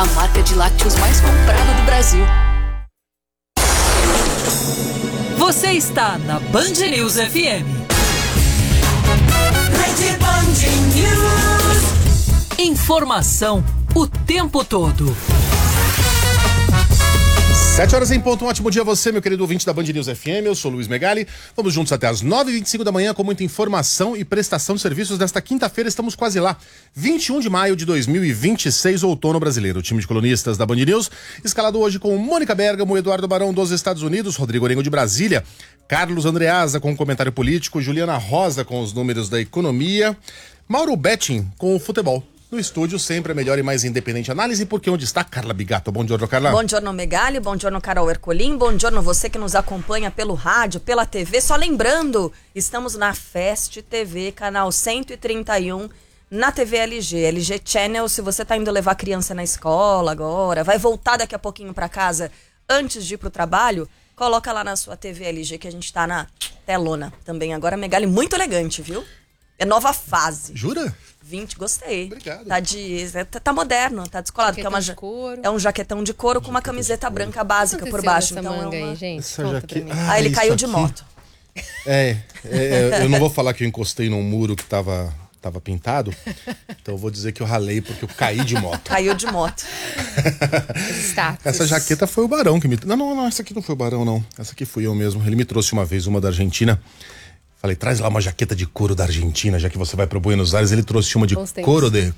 a marca de lácteos mais comprada do Brasil. Você está na Band News FM. Rede Band News. Informação o tempo todo. 7h em ponto, um ótimo dia a você, meu querido ouvinte da Band News FM, eu sou Luiz Megali, vamos juntos até as 9h25 da manhã com muita informação e prestação de serviços nesta quinta-feira, estamos quase lá, 21 de maio de 2026, outono brasileiro. O time de colunistas da Band News, escalado hoje com Mônica Bergamo, Eduardo Barão dos Estados Unidos, Rodrigo Orengo de Brasília, Carlos Andreasa com o comentário político, Juliana Rosa com os números da economia, Mauro Betting com o futebol. No estúdio, sempre a melhor e mais independente análise, porque onde está Carla Bigato? Bom dia, Carla. Bom dia, Megali. Bom dia, Carol Ercolim. Bom dia, você que nos acompanha pelo rádio, pela TV. Só lembrando, estamos na Fest TV, canal 131, na TV LG. LG Channel, se você tá indo levar a criança na escola agora, vai voltar daqui a pouquinho para casa antes de ir pro trabalho, coloca lá na sua TV LG que a gente tá na telona também. Agora, Megali, muito elegante, viu? É nova fase. Jura? 20, gostei. Obrigado. Tá moderno, tá descolado. Jaquetão de couro. É um jaquetão de couro com uma camiseta branca básica por baixo. Então manga é uma... aí, gente? Essa Conta jaqueta... pra mim. Ele caiu de aqui... moto. Eu não vou falar que eu encostei num muro que tava pintado, então eu vou dizer que eu ralei porque eu caí de moto. Caiu de moto. Essa jaqueta foi o Barão que me... Não, essa aqui não foi o Barão, não. Essa aqui fui eu mesmo. Ele me trouxe uma vez uma da Argentina. Falei, traz lá uma jaqueta de couro da Argentina, já que você vai pro Buenos Aires. Ele trouxe uma de couro de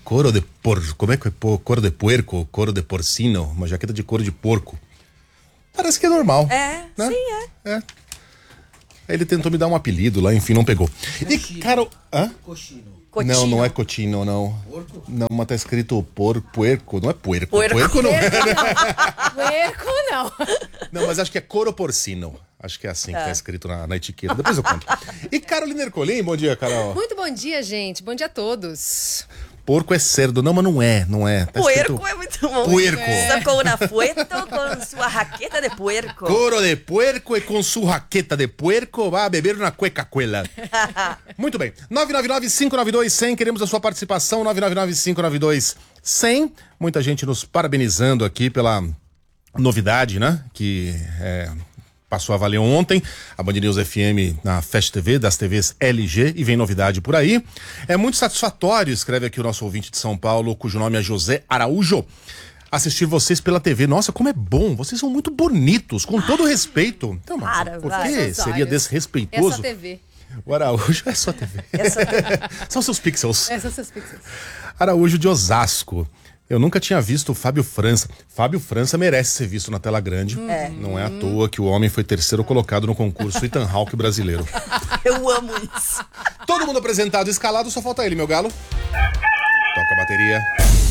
porcino, uma jaqueta de couro de porco. Parece que é normal. É, né? Sim, é. Aí ele tentou me dar um apelido lá, enfim, não pegou. E, cara... Hã? Cochino. Não é cochino, não. Porco? Não, mas tá escrito puerco, não é puerco. Puerco não. Puerco não. Não, mas acho que é couro porcino. Acho que é assim que tá escrito na etiqueta. Depois eu conto. E Carolina Ercolim, bom dia, Carol. Muito bom dia, gente. Bom dia a todos. Porco é cerdo. Não, mas não é. Tá puerco escrito... é muito bom. Puerco. Sacou una fueto com sua raqueta de puerco. Couro de puerco e com sua raqueta de puerco vai beber uma cueca-cuela. Muito bem. 999-592-100. Queremos a sua participação. 999-592-100. Muita gente nos parabenizando aqui pela novidade, né? Que passou a valer ontem, a Band News FM na Fest TV, das TVs LG, e vem novidade por aí. É muito satisfatório, escreve aqui o nosso ouvinte de São Paulo, cujo nome é José Araújo, assistir vocês pela TV. Nossa, como é bom, vocês são muito bonitos, com todo respeito. Então, mas por que seria desrespeitoso? Essa TV. O Araújo é sua TV. São seus pixels. São seus pixels. Araújo de Osasco. Eu nunca tinha visto o Fábio França. Fábio França merece ser visto na tela grande. Não é à toa que o homem foi terceiro colocado no concurso Ethan Hawke brasileiro. Eu amo isso. Todo mundo apresentado e escalado, só falta ele, meu galo. Toca a bateria.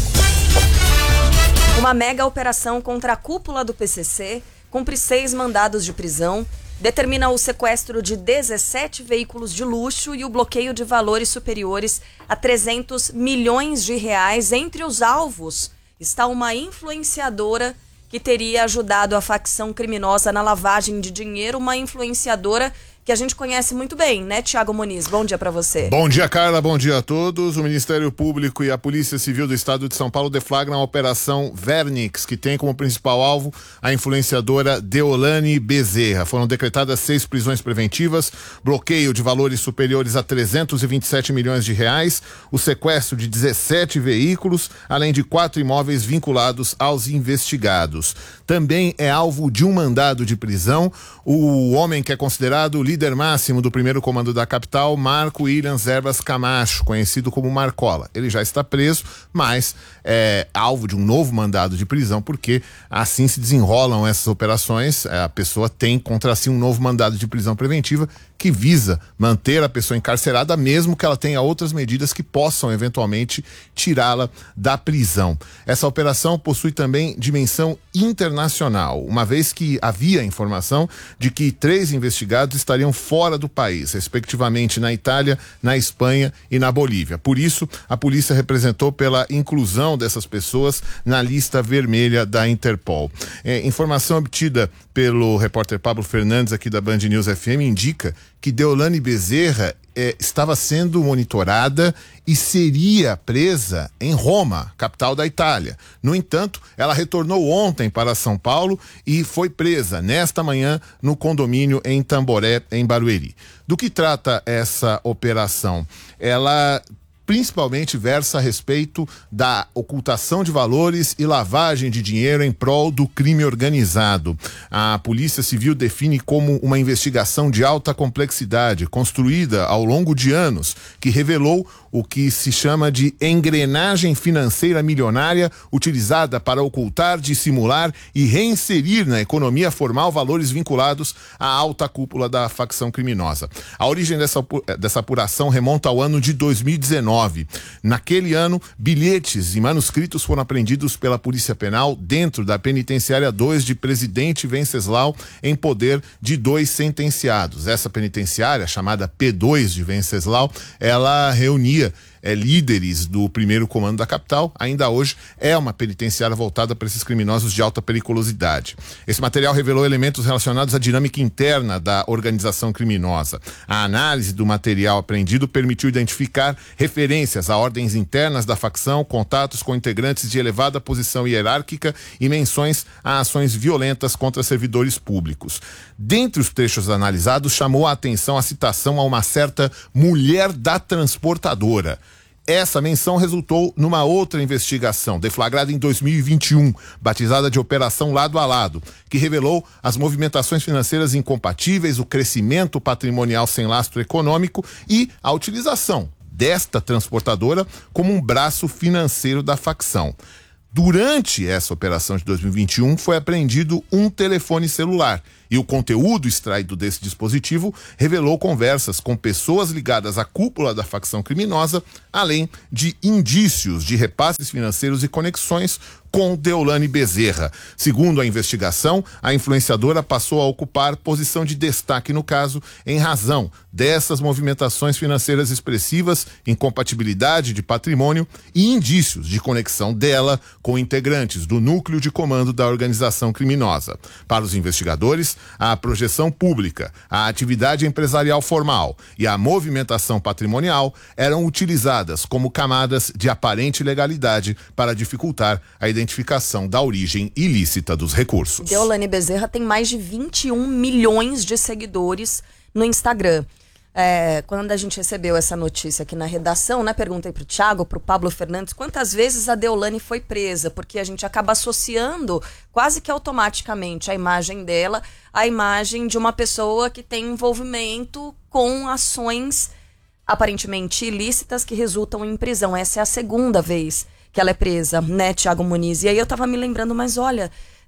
Uma mega operação contra a cúpula do PCC cumpre 6 mandados de prisão, determina o sequestro de 17 veículos de luxo e o bloqueio de valores superiores a 300 milhões de reais. Entre os alvos está uma influenciadora que teria ajudado a facção criminosa na lavagem de dinheiro, uma influenciadora que a gente conhece muito bem, né, Thiago Muniz? Bom dia pra você. Bom dia, Carla. Bom dia a todos. O Ministério Público e a Polícia Civil do Estado de São Paulo deflagram a Operação Vernix, que tem como principal alvo a influenciadora Deolane Bezerra. Foram decretadas 6 prisões preventivas, bloqueio de valores superiores a 327 milhões de reais, o sequestro de 17 veículos, além de 4 imóveis vinculados aos investigados. Também é alvo de um mandado de prisão o homem que é considerado o líder máximo do primeiro comando da capital, Marco Williams Erbas Camacho, conhecido como Marcola. Ele já está preso, mas é alvo de um novo mandado de prisão, porque assim se desenrolam essas operações. A pessoa tem contra si um novo mandado de prisão preventiva que visa manter a pessoa encarcerada, mesmo que ela tenha outras medidas que possam eventualmente tirá-la da prisão. Essa operação possui também dimensão internacional, uma vez que havia informação de que 3 investigados estariam fora do país, respectivamente na Itália, na Espanha e na Bolívia. Por isso, a polícia representou pela inclusão dessas pessoas na lista vermelha da Interpol. Informação obtida pelo repórter Pablo Fernandes aqui da Band News FM indica que Deolane Bezerra estava sendo monitorada e seria presa em Roma, capital da Itália. No entanto, ela retornou ontem para São Paulo e foi presa nesta manhã no condomínio em Tamboré, em Barueri. Do que trata essa operação? Ela principalmente versa a respeito da ocultação de valores e lavagem de dinheiro em prol do crime organizado. A Polícia Civil define como uma investigação de alta complexidade, construída ao longo de anos, que revelou o que se chama de engrenagem financeira milionária utilizada para ocultar, dissimular e reinserir na economia formal valores vinculados à alta cúpula da facção criminosa. A origem dessa apuração remonta ao ano de 2019. Naquele ano, bilhetes e manuscritos foram apreendidos pela Polícia Penal dentro da Penitenciária 2 de Presidente Venceslau, em poder de 2 sentenciados. Essa penitenciária, chamada P2 de Venceslau, ela reunia líderes do primeiro comando da capital. Ainda hoje é uma penitenciária voltada para esses criminosos de alta periculosidade. Esse material revelou elementos relacionados à dinâmica interna da organização criminosa. A análise do material apreendido permitiu identificar referências a ordens internas da facção, contatos com integrantes de elevada posição hierárquica e menções a ações violentas contra servidores públicos. Dentre os trechos analisados, chamou a atenção a citação a uma certa mulher da transportadora. Essa menção resultou numa outra investigação, deflagrada em 2021, batizada de Operação Lado a Lado, que revelou as movimentações financeiras incompatíveis, o crescimento patrimonial sem lastro econômico e a utilização desta transportadora como um braço financeiro da facção. Durante essa operação de 2021, foi apreendido um telefone celular e o conteúdo extraído desse dispositivo revelou conversas com pessoas ligadas à cúpula da facção criminosa, além de indícios de repasses financeiros e conexões com Deolane Bezerra. Segundo a investigação, a influenciadora passou a ocupar posição de destaque no caso em razão dessas movimentações financeiras expressivas, incompatibilidade de patrimônio e indícios de conexão dela com integrantes do núcleo de comando da organização criminosa. Para os investigadores, a projeção pública, a atividade empresarial formal e a movimentação patrimonial eram utilizadas como camadas de aparente legalidade para dificultar a identificação da origem ilícita dos recursos. Deolane Bezerra tem mais de 21 milhões de seguidores no Instagram. Quando a gente recebeu essa notícia aqui na redação, né, perguntei pro Thiago, pro Pablo Fernandes, quantas vezes a Deolane foi presa, porque a gente acaba associando quase que automaticamente a imagem dela à imagem de uma pessoa que tem envolvimento com ações aparentemente ilícitas que resultam em prisão. Essa é a segunda vez que ela é presa, né, Thiago Muniz? E aí eu tava me lembrando, mas olha,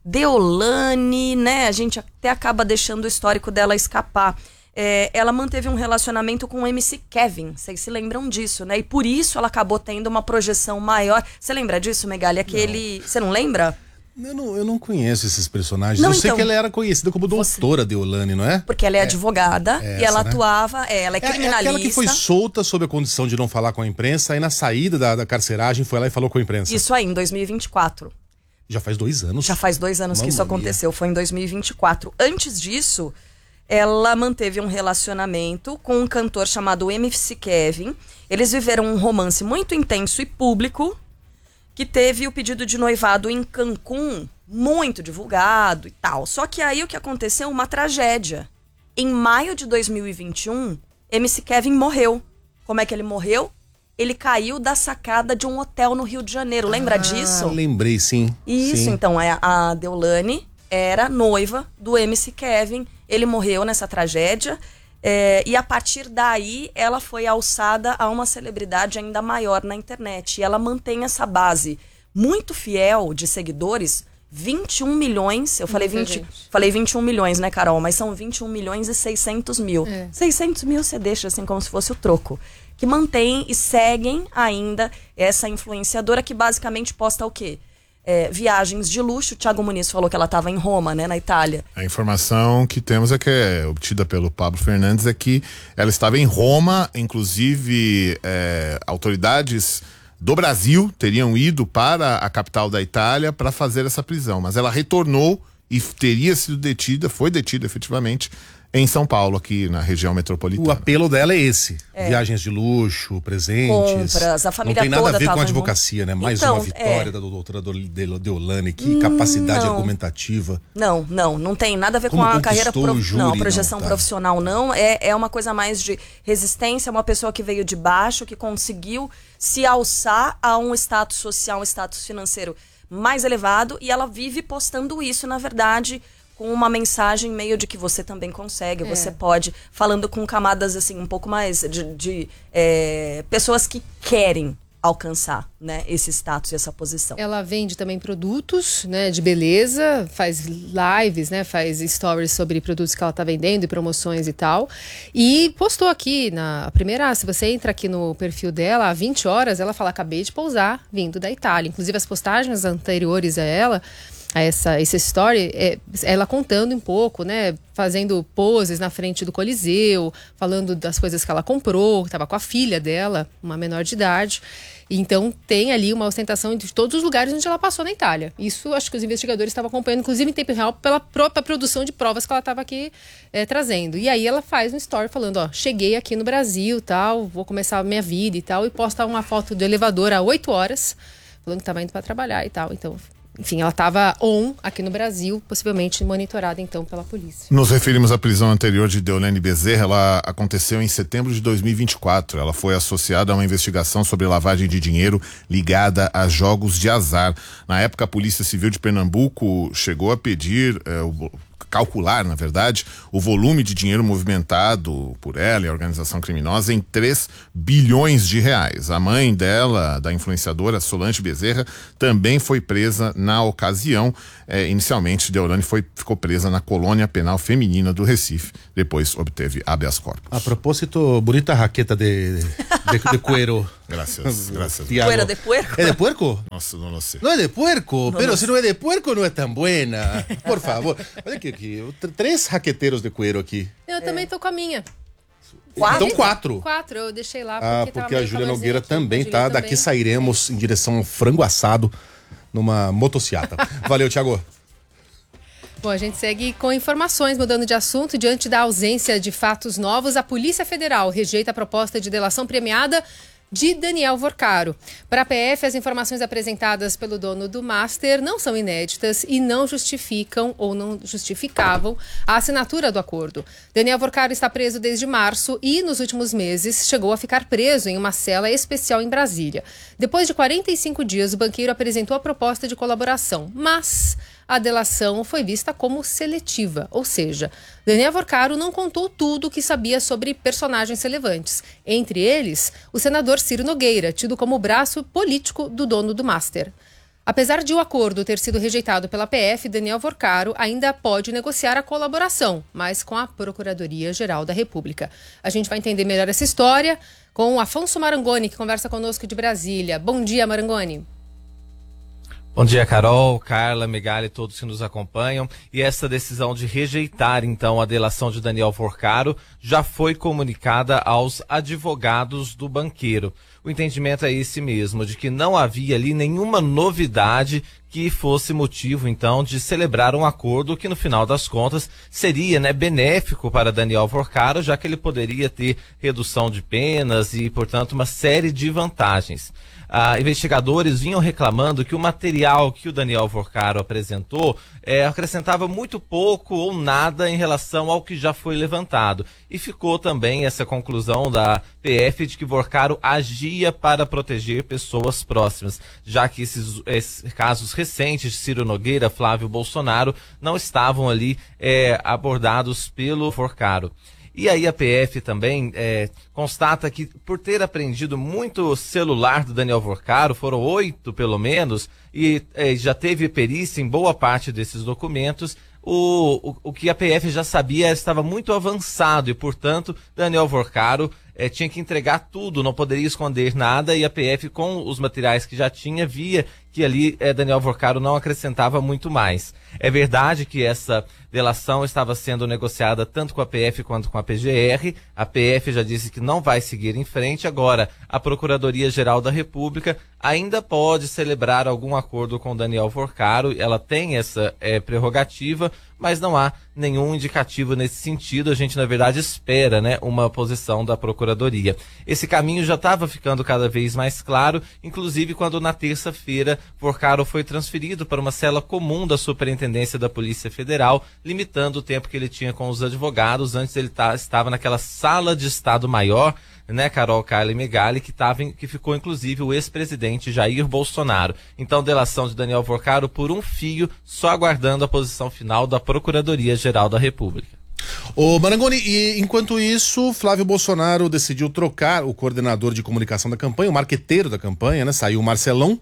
Deolane, né, a gente até acaba deixando o histórico dela escapar. Ela manteve um relacionamento com o MC Kevin, vocês se lembram disso, né? E por isso ela acabou tendo uma projeção maior. Você lembra disso, Megali? Você não lembra? Eu não conheço esses personagens. Não, eu sei então, que ela era conhecida como doutora Deolane, não é? Porque ela é advogada e ela né? atuava, ela é criminalista. É aquela que foi solta sob a condição de não falar com a imprensa, aí na saída da carceragem foi lá e falou com a imprensa. Isso aí, em 2024. Já faz 2 anos. Já faz 2 anos que isso aconteceu, foi em 2024. Antes disso, ela manteve um relacionamento com um cantor chamado MC Kevin. Eles viveram um romance muito intenso e público, que teve o pedido de noivado em Cancún, muito divulgado e tal. Só que aí o que aconteceu? Uma tragédia. Em maio de 2021, MC Kevin morreu. Como é que ele morreu? Ele caiu da sacada de um hotel no Rio de Janeiro. Lembra disso? Lembrei, sim. Isso, sim. Então, a Deolane era noiva do MC Kevin. Ele morreu nessa tragédia. E a partir daí, ela foi alçada a uma celebridade ainda maior na internet. E ela mantém essa base muito fiel de seguidores, 21 milhões, eu falei 21 milhões, né, Carol? Mas são 21 milhões e 600 mil. 600 mil você deixa assim como se fosse o troco. Que mantém e seguem ainda essa influenciadora que basicamente posta o quê? Viagens de luxo. O Thiago Muniz falou que ela estava em Roma, né, na Itália. A informação que temos que é obtida pelo Pablo Fernandes é que ela estava em Roma, inclusive autoridades do Brasil teriam ido para a capital da Itália para fazer essa prisão, mas ela retornou e teria sido detida, foi detida efetivamente em São Paulo, aqui na região metropolitana. O apelo dela é esse. Viagens de luxo, presentes. Compras, a família não tem nada toda a ver com tava a advocacia, né? Mais Então, uma vitória da doutora Deolane. Que capacidade argumentativa. Não tem nada a ver Como com a carreira conquistou o júri, não, projeção não, tá. profissional não, é uma coisa mais de resistência, uma pessoa que veio de baixo, que conseguiu se alçar a um status social, um status financeiro mais elevado, e ela vive postando isso, na verdade, com uma mensagem meio de que você também consegue, você pode, falando com camadas assim um pouco mais de pessoas que querem alcançar, né, esse status e essa posição. Ela vende também produtos, né, de beleza, faz lives, né, faz stories sobre produtos que ela tá vendendo e promoções e tal. E postou aqui na primeira, se você entra aqui no perfil dela, há 20 horas, ela fala: acabei de pousar vindo da Itália. Inclusive as postagens anteriores a ela, a essa story, ela contando um pouco, né, fazendo poses na frente do Coliseu, falando das coisas que ela comprou, que estava com a filha dela, uma menor de idade. Então tem ali uma ostentação de todos os lugares onde ela passou na Itália. Isso acho que os investigadores estavam acompanhando, inclusive em tempo real, pela própria produção de provas que ela estava aqui trazendo. E aí ela faz um story falando: ó, cheguei aqui no Brasil, tal, vou começar a minha vida e tal, e posta uma foto do elevador há 8 horas, falando que estava indo para trabalhar e tal. Então, enfim, ela estava aqui no Brasil, possivelmente monitorada então pela polícia. Nos referimos à prisão anterior de Deolane Bezerra. Ela aconteceu em setembro de 2024. Ela foi associada a uma investigação sobre lavagem de dinheiro ligada a jogos de azar. Na época, a Polícia Civil de Pernambuco chegou a pedir, calcular, na verdade, o volume de dinheiro movimentado por ela e a organização criminosa em 3 bilhões de reais. A mãe dela, da influenciadora Solange Bezerra, também foi presa na ocasião. Inicialmente, Deolane ficou presa na colônia penal feminina do Recife. Depois obteve habeas corpus. A propósito, bonita raqueta de cuero. Graças. Cuero de puerco? ¿Es de puerco? Nossa, não sei. No es de puerco, pero si no es de puerco no es tan buena. Por favor. Olha aqui, 3 raqueteiros de cuero aqui. Eu também tô com a minha. 4? Então 4. 4, eu deixei lá Porque a Júlia Nogueira também tá. Daqui sairemos em direção ao frango assado numa motociata. Valeu, Thiago. Bom, a gente segue com informações, mudando de assunto. Diante da ausência de fatos novos, a Polícia Federal rejeita a proposta de delação premiada de Daniel Vorcaro. Para a PF, as informações apresentadas pelo dono do Master não são inéditas e não justificam ou não justificavam a assinatura do acordo. Daniel Vorcaro está preso desde março e, nos últimos meses, chegou a ficar preso em uma cela especial em Brasília. Depois de 45 dias, o banqueiro apresentou a proposta de colaboração, mas a delação foi vista como seletiva, ou seja, Daniel Vorcaro não contou tudo o que sabia sobre personagens relevantes, entre eles o senador Ciro Nogueira, tido como braço político do dono do Master. Apesar de o acordo ter sido rejeitado pela PF, Daniel Vorcaro ainda pode negociar a colaboração, mas com a Procuradoria-Geral da República. A gente vai entender melhor essa história com o Afonso Marangoni, que conversa conosco de Brasília. Bom dia, Marangoni. Bom dia, Carol, Carla, Megali, todos que nos acompanham. E essa decisão de rejeitar, então, a delação de Daniel Vorcaro já foi comunicada aos advogados do banqueiro. O entendimento é esse mesmo, de que não havia ali nenhuma novidade que fosse motivo, então, de celebrar um acordo que, no final das contas, seria, né, benéfico para Daniel Vorcaro, já que ele poderia ter redução de penas e, portanto, uma série de vantagens. Investigadores vinham reclamando que o material que o Daniel Vorcaro apresentou acrescentava muito pouco ou nada em relação ao que já foi levantado. E ficou também essa conclusão da PF de que Vorcaro agia para proteger pessoas próximas, já que esses casos recentes de Ciro Nogueira, Flávio Bolsonaro, não estavam ali abordados pelo Vorcaro. E aí a PF também constata que, por ter apreendido muito celular do Daniel Vorcaro, foram 8 pelo menos, e já teve perícia em boa parte desses documentos, o que a PF já sabia estava muito avançado e, portanto, Daniel Vorcaro tinha que entregar tudo, não poderia esconder nada, e a PF, com os materiais que já tinha, via que ali Daniel Vorcaro não acrescentava muito mais. É verdade que essa delação estava sendo negociada tanto com a PF quanto com a PGR. A PF já disse que não vai seguir em frente. Agora, a Procuradoria-Geral da República ainda pode celebrar algum acordo com Daniel Vorcaro. Ela tem essa prerrogativa, mas não há nenhum indicativo nesse sentido. A gente, na verdade, espera, né, uma posição da Procuradoria. Esse caminho já estava ficando cada vez mais claro, inclusive quando na terça-feira Vorcaro foi transferido para uma cela comum da Superintendência da Polícia Federal, limitando o tempo que ele tinha com os advogados. Antes ele estava naquela sala de Estado Maior, né, Carol, Carla e Megali, que ficou inclusive o ex-presidente Jair Bolsonaro. Então, delação de Daniel Vorcaro por um fio, só aguardando a posição final da Procuradoria-Geral da República. Ô Marangoni, e enquanto isso, Flávio Bolsonaro decidiu trocar o coordenador de comunicação da campanha, o marqueteiro da campanha, né? Saiu o Marcelão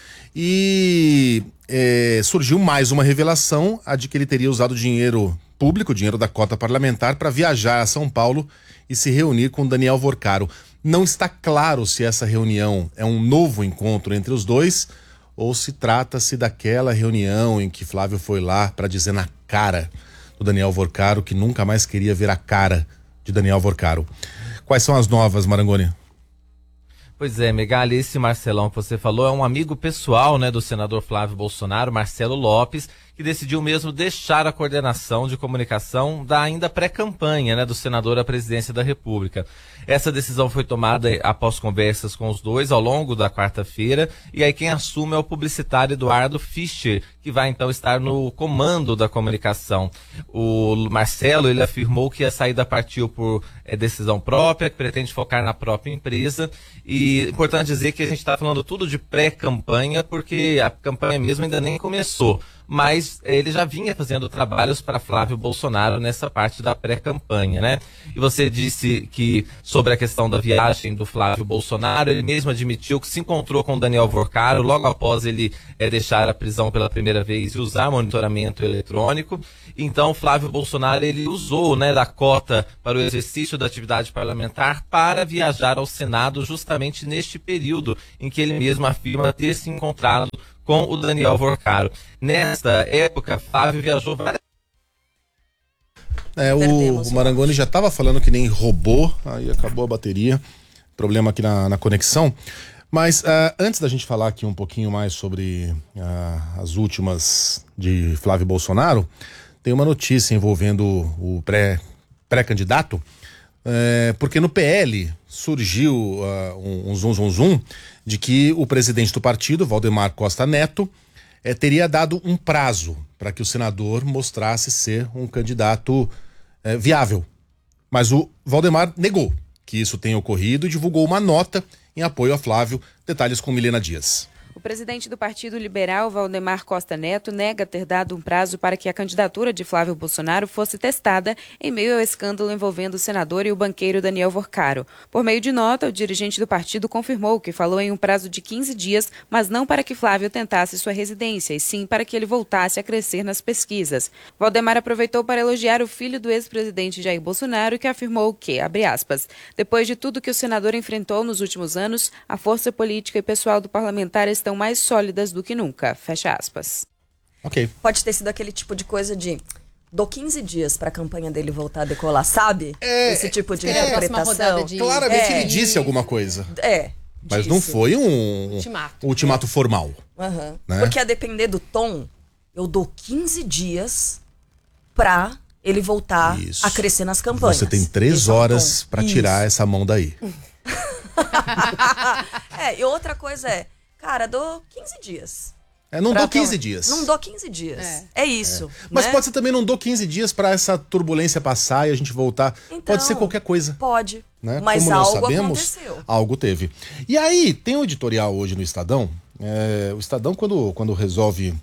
e surgiu mais uma revelação, a de que ele teria usado dinheiro público, dinheiro da cota parlamentar, para viajar a São Paulo e se reunir com Daniel Vorcaro. Não está claro se essa reunião é um novo encontro entre os dois ou se trata-se daquela reunião em que Flávio foi lá para dizer na cara do Daniel Vorcaro que nunca mais queria ver a cara de Daniel Vorcaro. Quais são as novas, Marangoni? Pois é, Megali, esse Marcelão que você falou é um amigo pessoal, né, do senador Flávio Bolsonaro, Marcelo Lopes, que decidiu mesmo deixar a coordenação de comunicação da ainda pré-campanha, né, do senador à presidência da República. Essa decisão foi tomada após conversas com os dois ao longo da quarta-feira, e aí quem assume é o publicitário Eduardo Fischer, que vai então estar no comando da comunicação. O Marcelo, ele afirmou que a saída partiu por decisão própria, que pretende focar na própria empresa, e é importante dizer que a gente está falando tudo de pré-campanha, porque a campanha mesmo ainda nem começou. Mas ele já vinha fazendo trabalhos para Flávio Bolsonaro nessa parte da pré-campanha, né? E você disse que sobre a questão da viagem do Flávio Bolsonaro, ele mesmo admitiu que se encontrou com Daniel Vorcaro logo após ele deixar a prisão pela primeira vez e usar monitoramento eletrônico. Então, Flávio Bolsonaro, ele usou, né, da cota para o exercício da atividade parlamentar para viajar ao Senado justamente neste período em que ele mesmo afirma ter se encontrado com o Daniel Vorcaro. Nesta época, Flávio viajou várias... O Marangoni já estava falando que nem robô, aí acabou a bateria, problema aqui na conexão. Mas antes da gente falar aqui um pouquinho mais sobre as últimas de Flávio Bolsonaro, tem uma notícia envolvendo o pré-candidato, porque no PL surgiu um zum de que o presidente do partido, Valdemar Costa Neto, teria dado um prazo para que o senador mostrasse ser um candidato viável. Mas o Valdemar negou que isso tenha ocorrido e divulgou uma nota em apoio a Flávio. Detalhes com Milena Dias. O presidente do Partido Liberal, Valdemar Costa Neto, nega ter dado um prazo para que a candidatura de Flávio Bolsonaro fosse testada em meio ao escândalo envolvendo o senador e o banqueiro Daniel Vorcaro. Por meio de nota, o dirigente do partido confirmou que falou em um prazo de 15 dias, mas não para que Flávio tentasse sua residência, e sim para que ele voltasse a crescer nas pesquisas. Valdemar aproveitou para elogiar o filho do ex-presidente Jair Bolsonaro, que afirmou que, abre aspas, depois de tudo que o senador enfrentou nos últimos anos, a força política e pessoal do parlamentar estão mais sólidas do que nunca, fecha aspas. Ok. Pode ter sido aquele tipo de coisa de dou 15 dias pra campanha dele voltar a decolar, sabe? Esse tipo de interpretação. Claramente ele disse alguma coisa. Mas disse. não foi um ultimato formal. Uhum. Né? Porque a depender do tom, eu dou 15 dias pra ele voltar a crescer nas campanhas. Você tem 3 horas pra tirar essa mão daí. E outra coisa cara, dou 15 dias. Não dou 15 dias. Não dou 15 dias. É isso. Mas né? pode ser também não dou 15 dias pra essa turbulência passar e a gente voltar. Então, pode ser qualquer coisa. Pode. Né? Mas como nós algo sabemos, aconteceu. Algo teve. E aí, tem um editorial hoje no Estadão. O Estadão, quando resolve...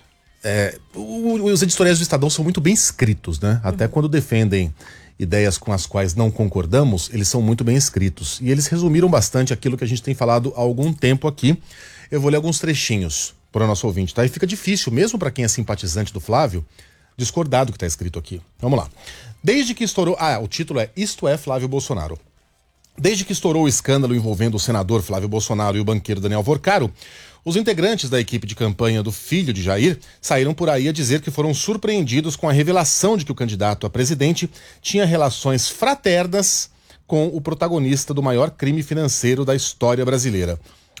os editoriais do Estadão são muito bem escritos, né? Até quando defendem ideias com as quais não concordamos, eles são muito bem escritos. E eles resumiram bastante aquilo que a gente tem falado há algum tempo aqui. Eu vou ler alguns trechinhos para o nosso ouvinte, tá? E fica difícil, mesmo para quem é simpatizante do Flávio, discordar do que está escrito aqui. Vamos lá. Desde que estourou... o título é Isto é Flávio Bolsonaro. Desde que estourou o escândalo envolvendo o senador Flávio Bolsonaro e o banqueiro Daniel Vorcaro, os integrantes da equipe de campanha do filho de Jair saíram por aí a dizer que foram surpreendidos com a revelação de que o candidato a presidente tinha relações fraternas com o protagonista do maior crime financeiro da história brasileira.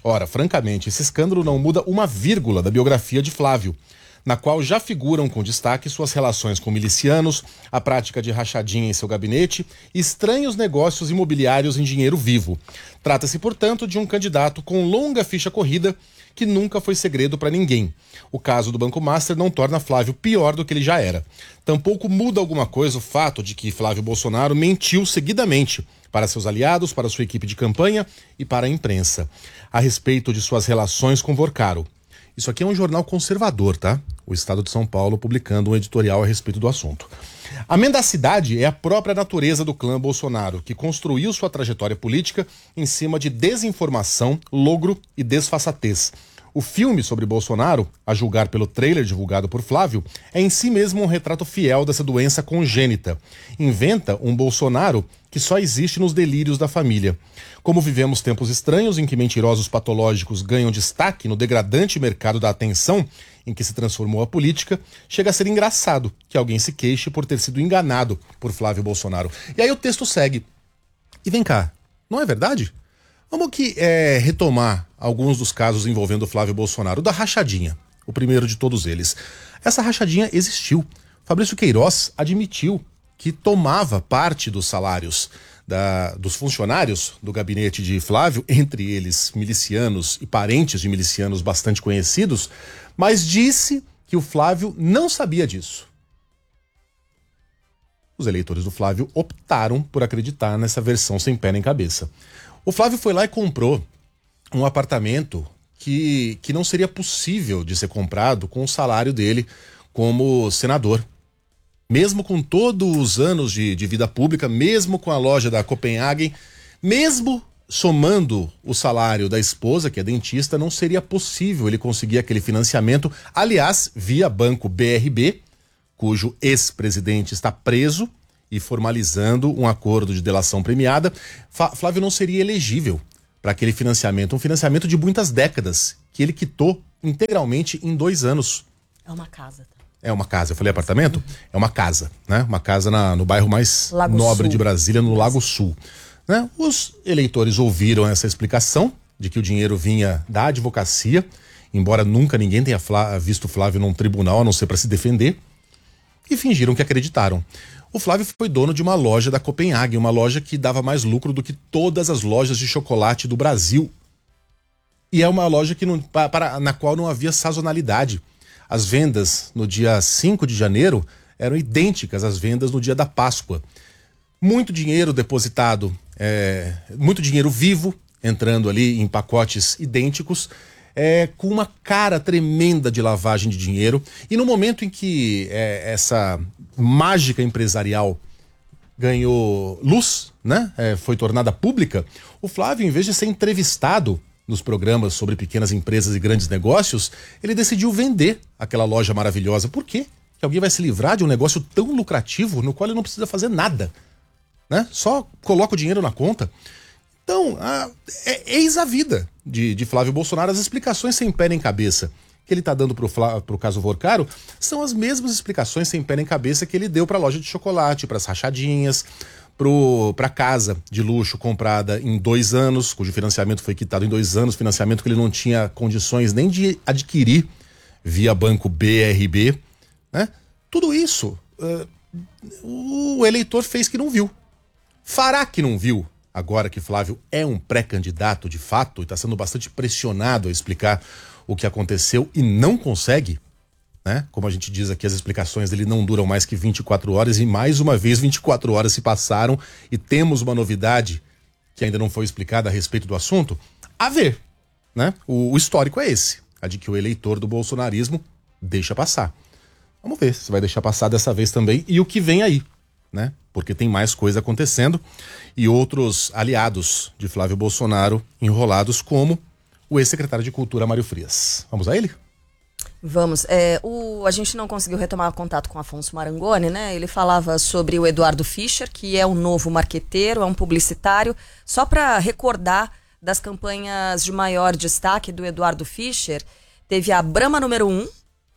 Ora, francamente, esse escândalo não muda uma vírgula da biografia de Flávio, na qual já figuram com destaque suas relações com milicianos, a prática de rachadinha em seu gabinete e estranhos negócios imobiliários em dinheiro vivo. Trata-se, portanto, de um candidato com longa ficha corrida que nunca foi segredo para ninguém. O caso do Banco Master não torna Flávio pior do que ele já era. Tampouco muda alguma coisa o fato de que Flávio Bolsonaro mentiu seguidamente para seus aliados, para sua equipe de campanha e para a imprensa, a respeito de suas relações com Vorcaro. Isso aqui é um jornal conservador, tá? O Estado de São Paulo publicando um editorial a respeito do assunto. A mendacidade é a própria natureza do clã Bolsonaro, que construiu sua trajetória política em cima de desinformação, logro e desfaçatez. O filme sobre Bolsonaro, a julgar pelo trailer divulgado por Flávio, é em si mesmo um retrato fiel dessa doença congênita. Inventa um Bolsonaro que só existe nos delírios da família. Como vivemos tempos estranhos em que mentirosos patológicos ganham destaque no degradante mercado da atenção em que se transformou a política, chega a ser engraçado que alguém se queixe por ter sido enganado por Flávio Bolsonaro. E aí o texto segue. E vem cá, não é verdade? Vamos aqui retomar alguns dos casos envolvendo Flávio Bolsonaro, da rachadinha, o primeiro de todos eles. Essa rachadinha existiu. Fabrício Queiroz admitiu que tomava parte dos salários dos funcionários do gabinete de Flávio, entre eles milicianos e parentes de milicianos bastante conhecidos, mas disse que o Flávio não sabia disso. Os eleitores do Flávio optaram por acreditar nessa versão sem pé nem cabeça. O Flávio foi lá e comprou um apartamento que não seria possível de ser comprado com o salário dele como senador. Mesmo com todos os anos de vida pública, mesmo com a loja da Copenhagen, mesmo somando o salário da esposa, que é dentista, não seria possível ele conseguir aquele financiamento, aliás, via banco BRB, cujo ex-presidente está preso e formalizando um acordo de delação premiada. Flávio não seria elegível para aquele financiamento, um financiamento de muitas décadas, que ele quitou integralmente em 2 anos. É uma casa. É uma casa, eu falei apartamento? É uma casa, né? Uma casa no bairro mais nobre de Brasília, no Lago Sul. Né? Os eleitores ouviram essa explicação de que o dinheiro vinha da advocacia, embora nunca ninguém tenha visto Flávio num tribunal, a não ser para se defender, e fingiram que acreditaram. O Flávio foi dono de uma loja da Copenhagen, uma loja que dava mais lucro do que todas as lojas de chocolate do Brasil. E é uma loja que na qual não havia sazonalidade. As vendas no dia 5 de janeiro eram idênticas às vendas no dia da Páscoa. Muito dinheiro depositado, muito dinheiro vivo, entrando ali em pacotes idênticos, com uma cara tremenda de lavagem de dinheiro. E no momento em que essa mágica empresarial ganhou luz, né? Foi tornada pública, o Flávio, em vez de ser entrevistado nos programas sobre pequenas empresas e grandes negócios, ele decidiu vender aquela loja maravilhosa. Por quê? Que alguém vai se livrar de um negócio tão lucrativo no qual ele não precisa fazer nada, né? Só coloca o dinheiro na conta. Então, eis a vida de Flávio Bolsonaro. As explicações sem pé nem cabeça que ele está dando pro caso Vorcaro são as mesmas explicações sem pé nem cabeça que ele deu para a loja de chocolate, para as rachadinhas, para casa de luxo comprada em 2 anos, cujo financiamento foi quitado em 2 anos, financiamento que ele não tinha condições nem de adquirir via banco BRB, né? Tudo isso o eleitor fez que não viu. Fará que não viu agora que Flávio é um pré-candidato de fato e está sendo bastante pressionado a explicar o que aconteceu e não consegue, né? Como a gente diz aqui, as explicações dele não duram mais que 24 horas e mais uma vez 24 horas se passaram e temos uma novidade que ainda não foi explicada a respeito do assunto. A ver, né? O histórico é esse, a de que o eleitor do bolsonarismo deixa passar. Vamos ver se vai deixar passar dessa vez também e o que vem aí, né? Porque tem mais coisa acontecendo e outros aliados de Flávio Bolsonaro enrolados, como o ex-secretário de Cultura, Mário Frias. Vamos a ele? Vamos. A gente não conseguiu retomar contato com Afonso Marangoni, né? Ele falava sobre o Eduardo Fischer, que é um novo marqueteiro, é um publicitário. Só para recordar das campanhas de maior destaque do Eduardo Fischer, teve a Brahma número 1,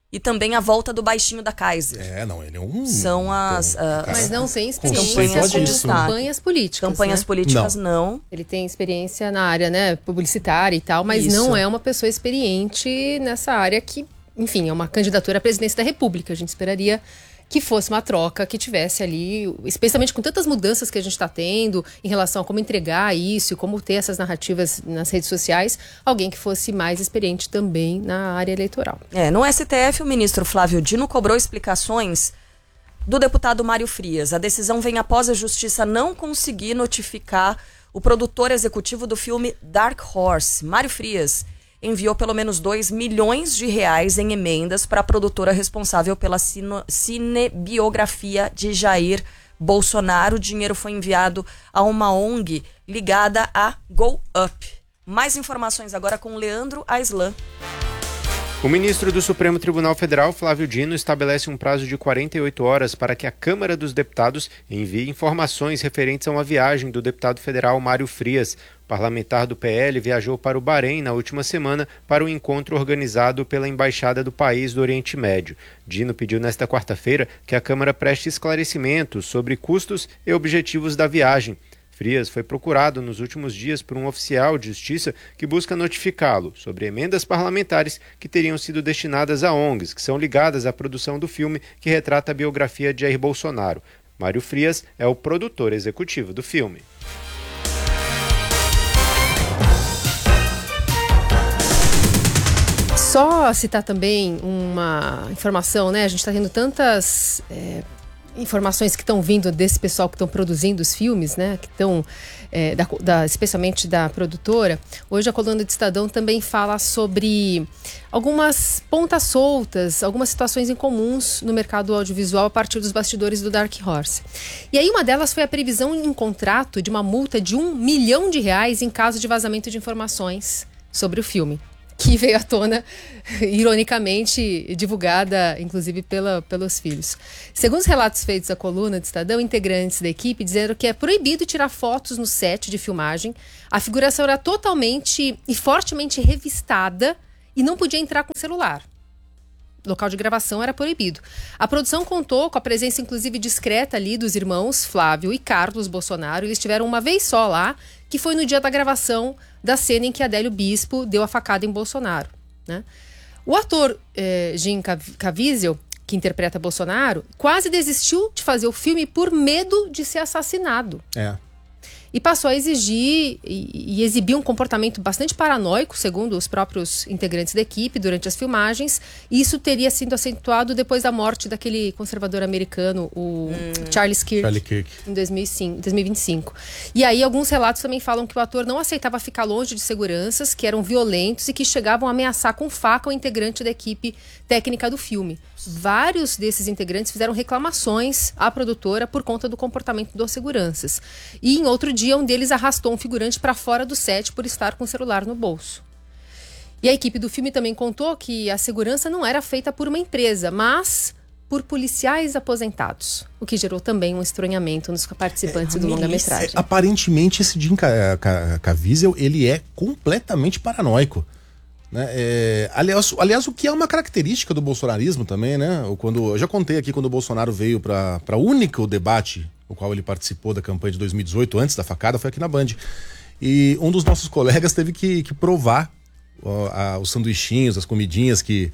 e também A Volta do Baixinho da Kaiser. Ele é um... São as... Mas não tem experiência campanhas com de destaque. campanhas políticas. Campanhas políticas, não. Ele tem experiência na área, né, publicitária e tal, mas não é uma pessoa experiente nessa área que, enfim, é uma candidatura à presidência da República. A gente esperaria que fosse uma troca, que tivesse ali, especialmente com tantas mudanças que a gente está tendo em relação a como entregar isso e como ter essas narrativas nas redes sociais, alguém que fosse mais experiente também na área eleitoral. No STF, o ministro Flávio Dino cobrou explicações do deputado Mário Frias. A decisão vem após a justiça não conseguir notificar o produtor executivo do filme Dark Horse. Mário Frias enviou pelo menos R$2 milhões em emendas para a produtora responsável pela cinebiografia de Jair Bolsonaro. O dinheiro foi enviado a uma ONG ligada a Go Up. Mais informações agora com Leandro Aislan. O ministro do Supremo Tribunal Federal, Flávio Dino, estabelece um prazo de 48 horas para que a Câmara dos Deputados envie informações referentes a uma viagem do deputado federal Mário Frias. O parlamentar do PL viajou para o Bahrein na última semana para um encontro organizado pela Embaixada do país do Oriente Médio. Dino pediu nesta quarta-feira que a Câmara preste esclarecimentos sobre custos e objetivos da viagem. Frias foi procurado nos últimos dias por um oficial de justiça que busca notificá-lo sobre emendas parlamentares que teriam sido destinadas a ONGs, que são ligadas à produção do filme que retrata a biografia de Jair Bolsonaro. Mário Frias é o produtor executivo do filme. Só citar também uma informação, né? A gente está tendo tantas informações que estão vindo desse pessoal que estão produzindo os filmes, né? Que estão, especialmente da produtora. Hoje a coluna do Estadão também fala sobre algumas pontas soltas, algumas situações incomuns no mercado audiovisual a partir dos bastidores do Dark Horse. E aí uma delas foi a previsão em contrato de uma multa de R$1 milhão em caso de vazamento de informações sobre o filme, que veio à tona, ironicamente, divulgada, inclusive, pelos filhos. Segundo os relatos feitos à coluna do Estadão, integrantes da equipe disseram que é proibido tirar fotos no set de filmagem, a figuração era totalmente e fortemente revistada e não podia entrar com celular. O local de gravação era proibido. A produção contou com a presença, inclusive, discreta ali dos irmãos Flávio e Carlos Bolsonaro. Eles estiveram uma vez só lá, que foi no dia da gravação da cena em que Adélio Bispo deu a facada em Bolsonaro, né? O ator Jim Caviezel, que interpreta Bolsonaro, quase desistiu de fazer o filme por medo de ser assassinado. E passou a exigir e exibir um comportamento bastante paranoico, segundo os próprios integrantes da equipe, durante as filmagens. E isso teria sido acentuado depois da morte daquele conservador americano, o Charles Kirk, em 2025. E aí alguns relatos também falam que o ator não aceitava ficar longe de seguranças, que eram violentos e que chegavam a ameaçar com faca o integrante da equipe técnica do filme. Vários desses integrantes fizeram reclamações à produtora por conta do comportamento dos seguranças. E em outro dia, um deles arrastou um figurante para fora do set por estar com o celular no bolso. E a equipe do filme também contou que a segurança não era feita por uma empresa, mas por policiais aposentados, o que gerou também um estranhamento nos participantes do longa-metragem. Aparentemente, esse Jim Caviezel, ele é completamente paranoico, né? Aliás, o que é uma característica do bolsonarismo também, né? Eu já contei aqui quando o Bolsonaro veio para o único debate o qual ele participou da campanha de 2018, antes da facada, foi aqui na Band. E um dos nossos colegas teve que provar os sanduichinhos, as comidinhas que...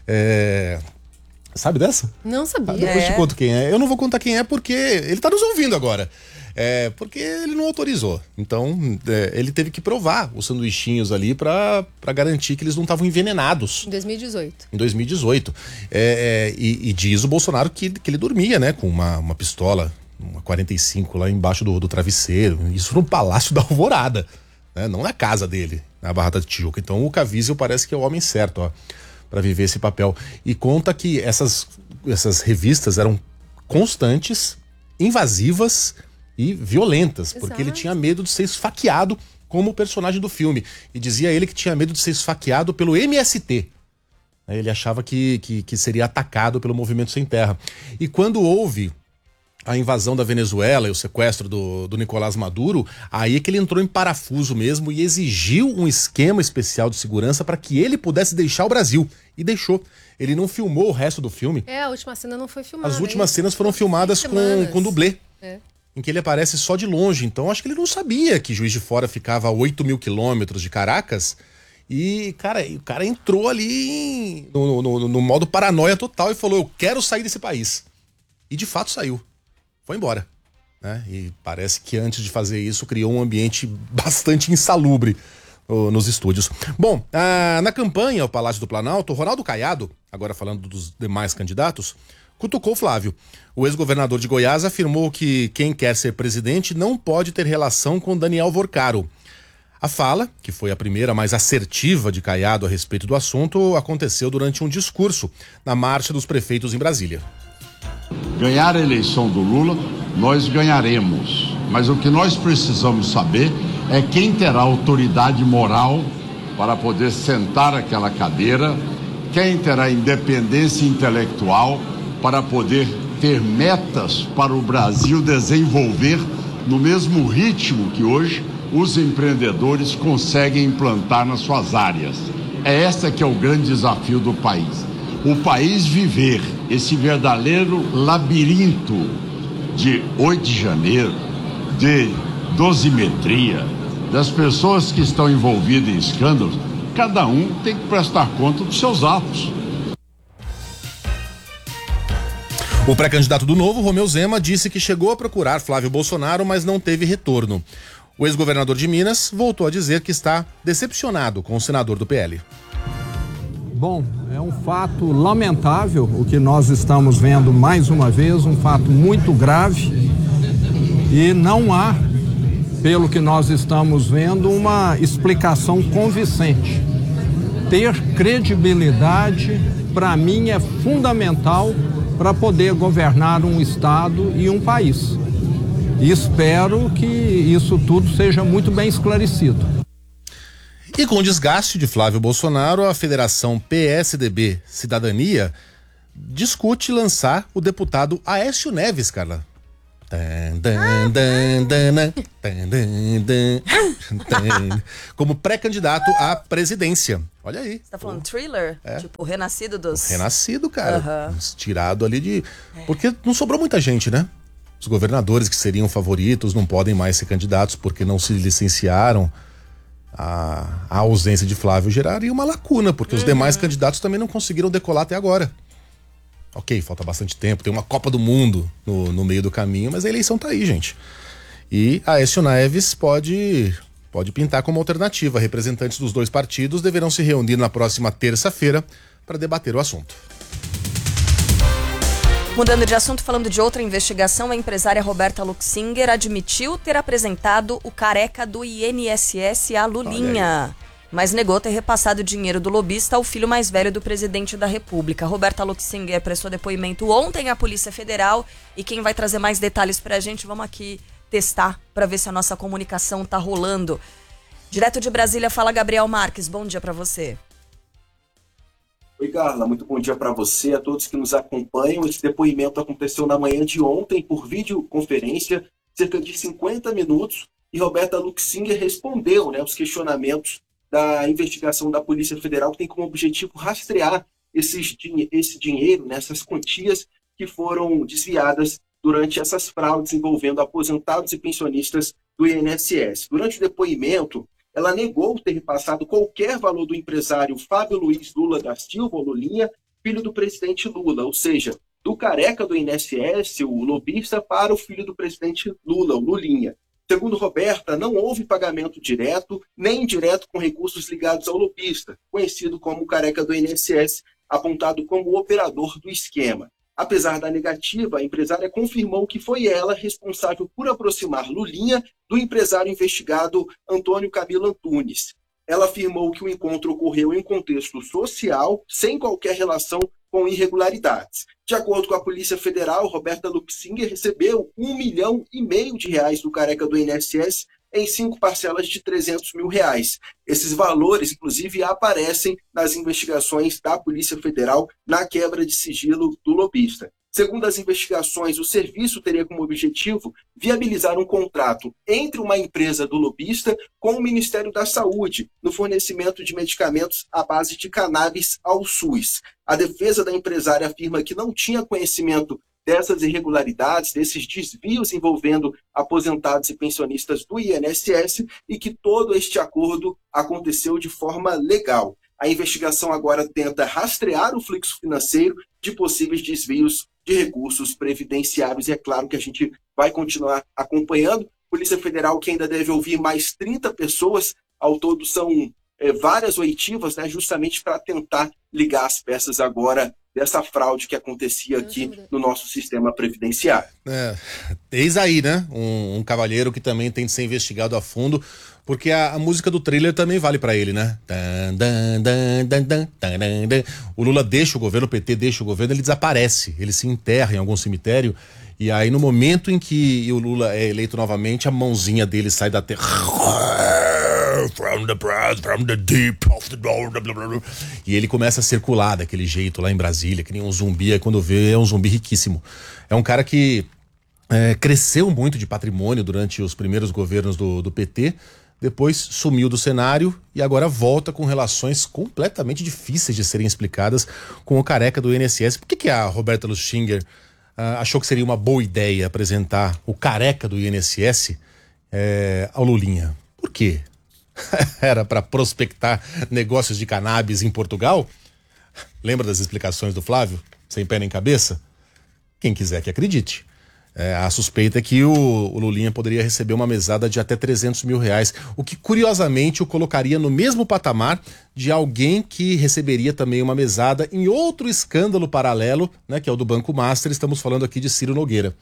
Sabe dessa? Não sabia. Depois te conto quem é. Eu não vou contar quem é porque ele tá nos ouvindo agora. Porque ele não autorizou. Então, ele teve que provar os sanduichinhos ali pra garantir que eles não estavam envenenados. Em 2018. Em 2018. E diz o Bolsonaro que ele dormia, né? Com uma pistola, uma 45 lá embaixo do travesseiro. Isso no Palácio da Alvorada, né? Não na casa dele, na Barra da Tijuca. Então, o Caviezel parece que é o homem certo, ó, para viver esse papel. E conta que essas revistas eram constantes, invasivas e violentas, porque ele tinha medo de ser esfaqueado como o personagem do filme. E dizia ele que tinha medo de ser esfaqueado pelo MST. Ele achava que seria atacado pelo Movimento Sem Terra. E quando houve a invasão da Venezuela e o sequestro do Nicolás Maduro, aí é que ele entrou em parafuso mesmo e exigiu um esquema especial de segurança para que ele pudesse deixar o Brasil. E deixou. Ele não filmou o resto do filme. A última cena não foi filmada. As últimas cenas foram filmadas com dublê. Em que ele aparece só de longe. Então acho que ele não sabia que Juiz de Fora ficava a 8 mil quilômetros de Caracas. E, cara, o cara entrou ali no modo paranoia total e falou: eu quero sair desse país. E de fato saiu. Foi embora, né? E parece que antes de fazer isso criou um ambiente bastante insalubre nos estúdios. Bom, na campanha ao Palácio do Planalto, Ronaldo Caiado, agora falando dos demais candidatos, cutucou Flávio. O ex-governador de Goiás afirmou que quem quer ser presidente não pode ter relação com Daniel Vorcaro. A fala, que foi a primeira mais assertiva de Caiado a respeito do assunto, aconteceu durante um discurso na Marcha dos Prefeitos em Brasília. Ganhar a eleição do Lula, nós ganharemos. Mas o que nós precisamos saber é quem terá autoridade moral para poder sentar aquela cadeira, quem terá independência intelectual para poder ter metas para o Brasil desenvolver no mesmo ritmo que hoje os empreendedores conseguem implantar nas suas áreas. É esse que é o grande desafio do país. O país viver esse verdadeiro labirinto de 8 de janeiro, de dosimetria, das pessoas que estão envolvidas em escândalos, cada um tem que prestar conta dos seus atos. O pré-candidato do Novo, Romeu Zema, disse que chegou a procurar Flávio Bolsonaro, mas não teve retorno. O ex-governador de Minas voltou a dizer que está decepcionado com o senador do PL. Bom, é um fato lamentável o que nós estamos vendo mais uma vez, um fato muito grave, e não há, pelo que nós estamos vendo, uma explicação convincente. Ter credibilidade, para mim, é fundamental para poder governar um estado e um país. E espero que isso tudo seja muito bem esclarecido. E com o desgaste de Flávio Bolsonaro, a Federação PSDB Cidadania discute lançar o deputado Aécio Neves, Carla. Como pré-candidato à presidência. Olha aí. Você tá falando thriller? Tipo, renascido dos... Renascido, cara. Tirado ali de... Porque não sobrou muita gente, né? Os governadores que seriam favoritos não podem mais ser candidatos porque não se licenciaram. A ausência de Flávio geraria uma lacuna, porque os demais candidatos também não conseguiram decolar até agora. Ok, falta bastante tempo, tem uma Copa do Mundo no meio do caminho, mas a eleição tá aí, gente. E Aécio Neves pode pintar como alternativa. Representantes dos dois partidos deverão se reunir na próxima terça-feira para debater o assunto. Mudando de assunto, falando de outra investigação, a empresária Roberta Luxinger admitiu ter apresentado o careca do INSS a Lulinha, mas negou ter repassado dinheiro do lobista ao filho mais velho do presidente da República. Roberta Luxinger prestou depoimento ontem à Polícia Federal e quem vai trazer mais detalhes pra gente, vamos aqui testar para ver se a nossa comunicação tá rolando. Direto de Brasília, fala Gabriel Marques, bom dia para você. Oi, Carla, muito bom dia para você, a todos que nos acompanham. Esse depoimento aconteceu na manhã de ontem por videoconferência, cerca de 50 minutos, e Roberta Luxinger respondeu os questionamentos da investigação da Polícia Federal, que tem como objetivo rastrear esse dinheiro, essas quantias que foram desviadas durante essas fraudes envolvendo aposentados e pensionistas do INSS. Durante o depoimento, ela negou ter repassado qualquer valor do empresário Fábio Luiz Lula da Silva, ou Lulinha, filho do presidente Lula, ou seja, do careca do INSS, o lobista, para o filho do presidente Lula, o Lulinha. Segundo Roberta, não houve pagamento direto nem indireto com recursos ligados ao lobista, conhecido como careca do INSS, apontado como o operador do esquema. Apesar da negativa, a empresária confirmou que foi ela responsável por aproximar Lulinha do empresário investigado Antônio Camilo Antunes. Ela afirmou que o encontro ocorreu em contexto social, sem qualquer relação com irregularidades. De acordo com a Polícia Federal, Roberta Luxinger recebeu R$1,5 milhão do careca do INSS em 5 parcelas de R$300 mil. Esses valores, inclusive, aparecem nas investigações da Polícia Federal na quebra de sigilo do lobista. Segundo as investigações, o serviço teria como objetivo viabilizar um contrato entre uma empresa do lobista com o Ministério da Saúde no fornecimento de medicamentos à base de cannabis ao SUS. A defesa da empresária afirma que não tinha conhecimento dessas irregularidades, desses desvios envolvendo aposentados e pensionistas do INSS e que todo este acordo aconteceu de forma legal. A investigação agora tenta rastrear o fluxo financeiro de possíveis desvios de recursos previdenciários e é claro que a gente vai continuar acompanhando. Polícia Federal que ainda deve ouvir mais 30 pessoas, ao todo são várias oitivas, né, justamente para tentar ligar as peças agora dessa fraude que acontecia aqui no nosso sistema previdenciário. Eis aí, né? Um cavalheiro que também tem de ser investigado a fundo, porque a música do trailer também vale pra ele, né? O Lula deixa o governo, o PT deixa o governo, ele desaparece, ele se enterra em algum cemitério, e aí no momento em que o Lula é eleito novamente, a mãozinha dele sai da terra. From the deep of the door. E ele começa a circular daquele jeito lá em Brasília, que nem um zumbi. Aí quando vê, é um zumbi riquíssimo. É um cara que cresceu muito de patrimônio durante os primeiros governos do PT, depois sumiu do cenário e agora volta com relações completamente difíceis de serem explicadas com o careca do INSS. Por que a Roberta Luchinger achou que seria uma boa ideia apresentar o careca do INSS ao Lulinha? Por quê? Era para prospectar negócios de cannabis em Portugal? Lembra das explicações do Flávio? Sem pé nem cabeça? Quem quiser que acredite. A suspeita é que o Lulinha poderia receber uma mesada de até 300 mil reais, o que curiosamente o colocaria no mesmo patamar de alguém que receberia também uma mesada em outro escândalo paralelo, né, que é o do Banco Master. Estamos falando aqui de Ciro Nogueira.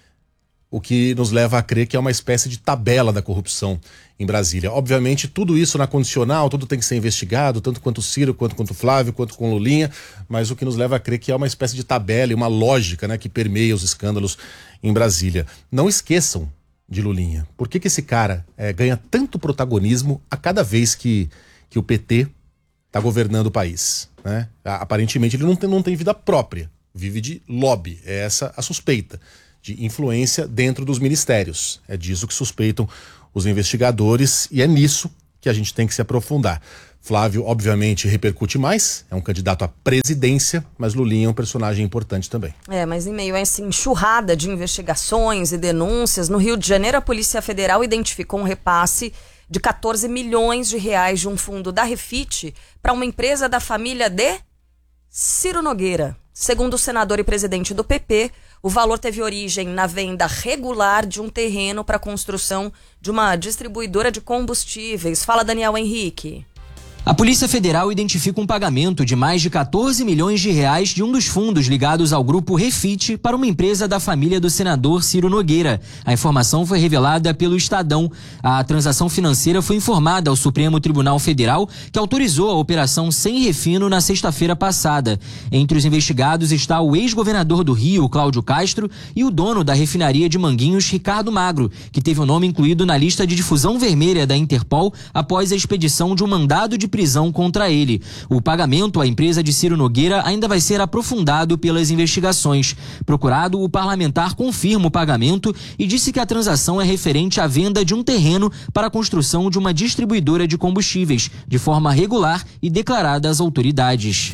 O que nos leva a crer que é uma espécie de tabela da corrupção em Brasília. Obviamente, tudo isso na condicional, tudo tem que ser investigado, tanto quanto o Ciro, quanto o Flávio, quanto com o Lulinha, mas o que nos leva a crer que é uma espécie de tabela e uma lógica, né, que permeia os escândalos em Brasília. Não esqueçam de Lulinha. Por que esse cara ganha tanto protagonismo a cada vez que o PT está governando o país, né? Aparentemente ele não tem vida própria, vive de lobby, é essa a suspeita. De influência dentro dos ministérios. É disso que suspeitam os investigadores e é nisso que a gente tem que se aprofundar. Flávio, obviamente, repercute mais, é um candidato à presidência, mas Lulinha é um personagem importante também. Mas em meio a essa enxurrada de investigações e denúncias, no Rio de Janeiro, a Polícia Federal identificou um repasse de 14 milhões de reais de um fundo da Refit para uma empresa da família de Ciro Nogueira. Segundo o senador e presidente do PP, o valor teve origem na venda regular de um terreno para a construção de uma distribuidora de combustíveis. Fala, Daniel Henrique. A Polícia Federal identifica um pagamento de mais de 14 milhões de reais de um dos fundos ligados ao grupo Refit para uma empresa da família do senador Ciro Nogueira. A informação foi revelada pelo Estadão. A transação financeira foi informada ao Supremo Tribunal Federal, que autorizou a operação sem refino na sexta-feira passada. Entre os investigados está o ex-governador do Rio, Cláudio Castro, e o dono da refinaria de Manguinhos, Ricardo Magro, que teve o nome incluído na lista de difusão vermelha da Interpol após a expedição de um mandado de prisão contra ele. O pagamento à empresa de Ciro Nogueira ainda vai ser aprofundado pelas investigações. Procurado, o parlamentar confirma o pagamento e disse que a transação é referente à venda de um terreno para a construção de uma distribuidora de combustíveis, de forma regular e declarada às autoridades.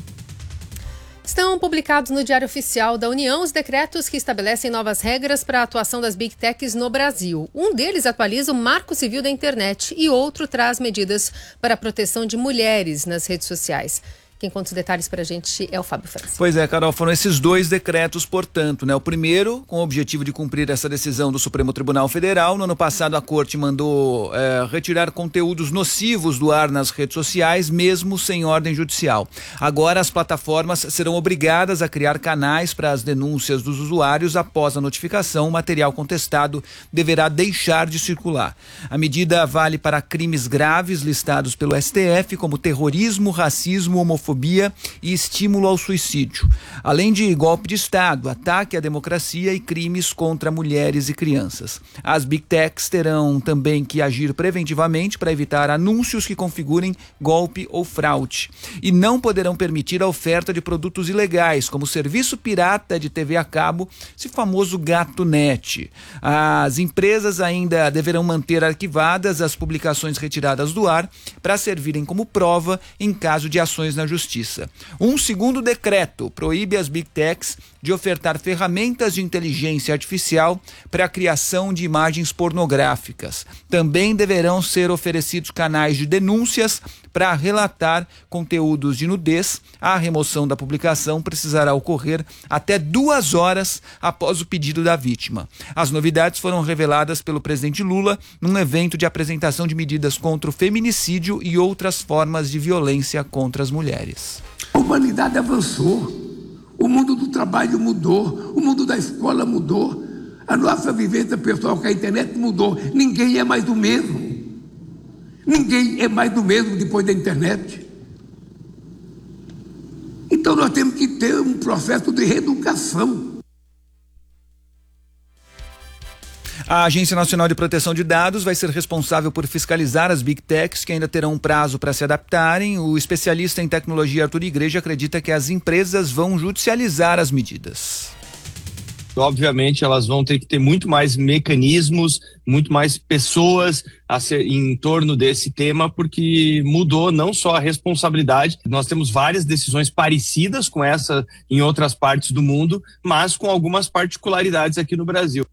Estão publicados no Diário Oficial da União os decretos que estabelecem novas regras para a atuação das Big Techs no Brasil. Um deles atualiza o Marco Civil da Internet e outro traz medidas para a proteção de mulheres nas redes sociais. Quem conta os detalhes para a gente é o Fábio França. Pois é, Carol, foram esses dois decretos, portanto, né? O primeiro, com o objetivo de cumprir essa decisão do Supremo Tribunal Federal. No ano passado, a Corte mandou retirar conteúdos nocivos do ar nas redes sociais, mesmo sem ordem judicial. Agora, as plataformas serão obrigadas a criar canais para as denúncias dos usuários. Após a notificação, o material contestado deverá deixar de circular. A medida vale para crimes graves listados pelo STF, como terrorismo, racismo, homofobia xenofobia e estímulo ao suicídio, além de golpe de Estado, ataque à democracia e crimes contra mulheres e crianças. As Big Techs terão também que agir preventivamente para evitar anúncios que configurem golpe ou fraude e não poderão permitir a oferta de produtos ilegais, como serviço pirata de TV a cabo, esse famoso gato net. As empresas ainda deverão manter arquivadas as publicações retiradas do ar para servirem como prova em caso de ações na justiça. Um segundo decreto proíbe as Big Techs de ofertar ferramentas de inteligência artificial para a criação de imagens pornográficas. Também deverão ser oferecidos canais de denúncias para relatar conteúdos de nudez. A remoção da publicação precisará ocorrer até 2 horas após o pedido da vítima. As novidades foram reveladas pelo presidente Lula num evento de apresentação de medidas contra o feminicídio e outras formas de violência contra as mulheres. A humanidade avançou, o mundo do trabalho mudou, o mundo da escola mudou, a nossa vivência pessoal com a internet mudou. Ninguém é mais o mesmo. Ninguém é mais do mesmo depois da internet. Então nós temos que ter um processo de reeducação. A Agência Nacional de Proteção de Dados vai ser responsável por fiscalizar as Big Techs, que ainda terão um prazo para se adaptarem. O especialista em tecnologia Arthur Igreja acredita que as empresas vão judicializar as medidas. Obviamente, elas vão ter que ter muito mais mecanismos, muito mais pessoas em torno desse tema, porque mudou não só a responsabilidade. Nós temos várias decisões parecidas com essa em outras partes do mundo, mas com algumas particularidades aqui no Brasil.